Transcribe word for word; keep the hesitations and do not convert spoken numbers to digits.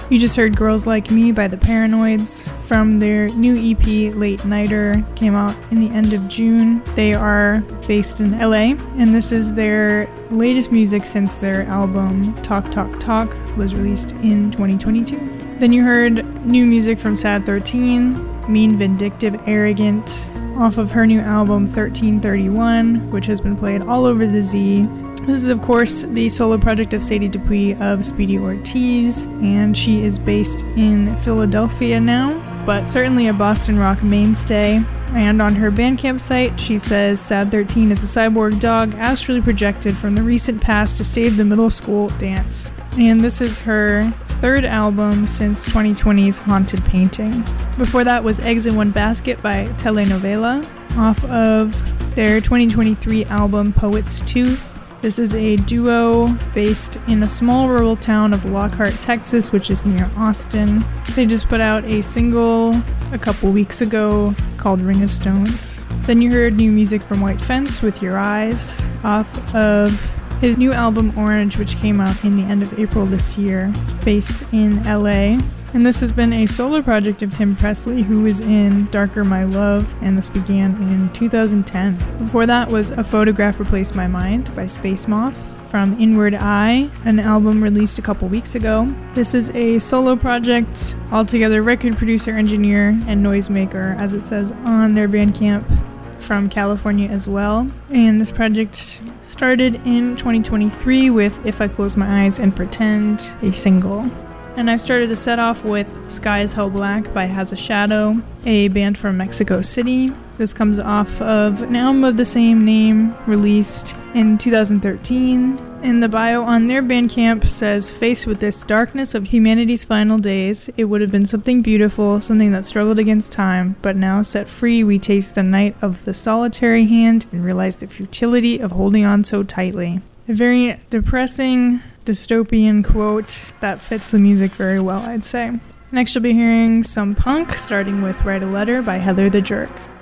You just heard Girls Like Me by the Paranoids from their new E P, Late Nighter, came out in the end of June. They are based in L A, and this is their latest music since their album Talk Talk Talk was released in twenty twenty-two. Then you heard new music from Sad thirteen, Mean, Vindictive, Arrogant, off of her new album thirteen thirty-one, which has been played all over the Z. This is, of course, the solo project of Sadie Dupuis of Speedy Ortiz, and she is based in Philadelphia now, but certainly a Boston rock mainstay. And on her Bandcamp site, she says Sad thirteen is a cyborg dog astrally projected from the recent past to save the middle school dance. And this is her third album since twenty twenty's Haunted Painting. Before that was Eggs in One Basket by Telenovela, off of their twenty twenty-three album Poet's Tooth. This is a duo based in a small rural town of Lockhart, Texas, which is near Austin. They just put out a single a couple weeks ago called Ring of Stones. Then you heard new music from White Fence with Your Eyes, off of his new album Orange, which came out in the end of April this year, based in L A. And this has been a solo project of Tim Presley, who was in Darker My Love, and this began in two thousand ten. Before that was A Photograph Replaced My Mind by Space Moth from Inward Eye, an album released a couple weeks ago. This is a solo project, altogether record producer, engineer, and noisemaker, as it says on their Bandcamp, from California as well. And this project started in twenty twenty-three with If I Close My Eyes and Pretend, a single. And I started the set off with Sky is Hell Black by Has a Shadow, a band from Mexico City. This comes off of an album of the same name, released in two thousand thirteen. And the bio on their Bandcamp says, faced with this darkness of humanity's final days, it would have been something beautiful, something that struggled against time, but now set free, we taste the night of the solitary hand and realize the futility of holding on so tightly. A very depressing, dystopian quote that fits the music very well, I'd say. Next you'll be hearing some punk, starting with Write a Letter by Heather the Jerk.